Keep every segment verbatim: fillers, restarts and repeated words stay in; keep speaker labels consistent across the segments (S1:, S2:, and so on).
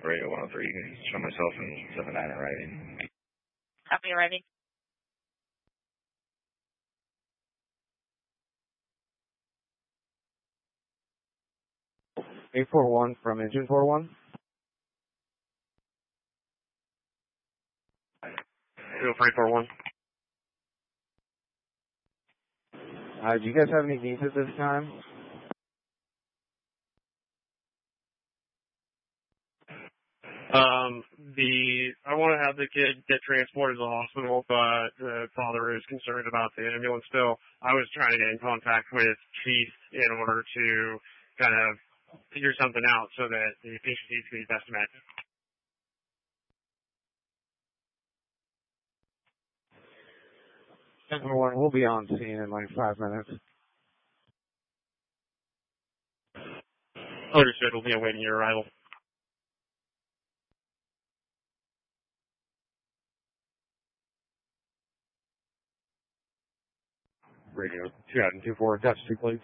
S1: Radio one oh three. You can show myself in seven nine arriving.
S2: Copy arriving.
S3: eight four one from engine four one.
S4: two three four one.
S3: Uh, do you guys have any needs at this time?
S4: Um, the, I want to have the kid get transported to the hospital, but the father is concerned about the ambulance still. I was trying to get in contact with Chief in order to kind of figure something out so that the patient needs to be best met.
S3: Everyone, we'll be on scene in like five minutes.
S4: Understood. We'll be awaiting your arrival.
S3: Radio two out and two four. Dutch two, please.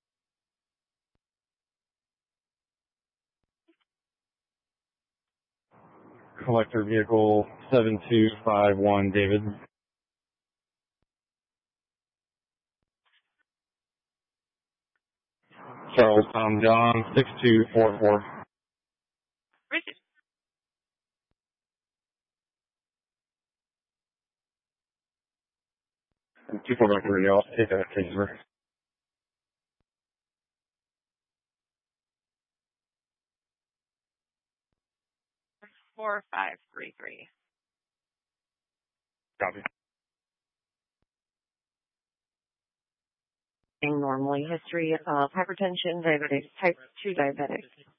S5: Collector vehicle seven two five one, David. Charles Tom John, six two four four.
S2: Richard.
S5: And two four back to radio. I'll take that case over.
S2: Four five three three.
S5: Copy.
S6: Normally history of hypertension, diabetic, type two diabetic.